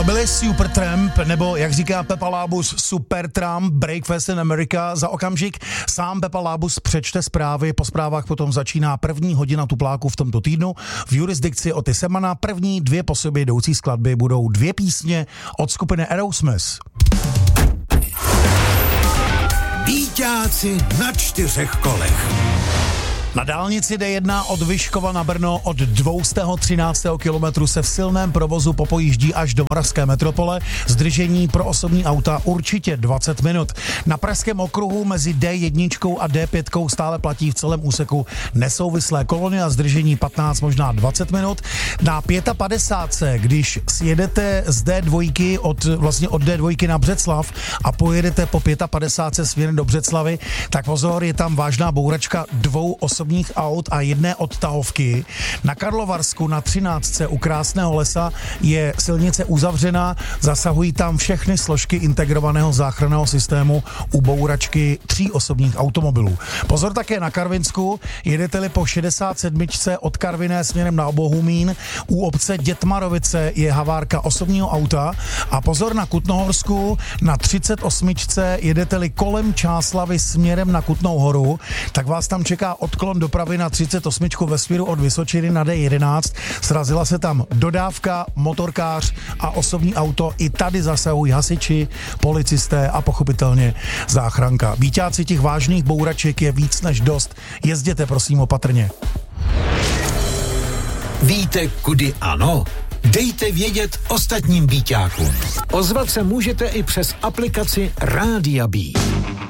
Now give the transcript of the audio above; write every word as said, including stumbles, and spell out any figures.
Byli Supertramp, nebo jak říká Pepa Lábus, Supertramp, Breakfast in America. Za okamžik sám Pepa Lábus přečte zprávy, po zprávách potom začíná první hodina tupláku v tomto týdnu. V jurisdikci Oty Semana první dvě po sobě jdoucí skladby budou dvě písně od skupiny Aerosmith. Víťáci na čtyřech kolech. Na dálnici D jedna od Vyškova na Brno od dvě stě třináct kilometrů se v silném provozu popojíždí až do Moravské metropole. Zdržení pro osobní auta určitě dvacet minut. Na pražském okruhu mezi D jedna a D pět stále platí v celém úseku nesouvislé kolony a zdržení patnáct, možná dvacet minut. Na padesát pět, když sjedete z D dva od, vlastně od D dva na Břeclav a pojedete po padesát pět směrem do Břeclavy, tak pozor, je tam vážná bouračka dvou osobních aut a jedné odtahovky. Na Karlovarsku na třináctce u Krásného lesa je silnice uzavřena, zasahují tam všechny složky integrovaného záchranného systému u bouračky tří osobních automobilů. Pozor také na Karvinsku, jedete-li po šedesát sedm od Karviné směrem na Bohumín, u obce Dětmarovice je havárka osobního auta a pozor na Kutnohorsku, na třicet osm jedete-li kolem Čáslavy směrem na Kutnou Horu, tak vás tam čeká odklon dopravy na třicet osm ve směru od Vysočiny na D jedenáct. Srazila se tam dodávka, motorkář a osobní auto. I tady zasahují hasiči, policisté a pochopitelně záchranka. Víťáci těch vážných bouraček je víc než dost. Jezděte prosím opatrně. Víte, kudy ano? Dejte vědět ostatním víťákům. Ozvat se můžete i přes aplikaci Rádia B.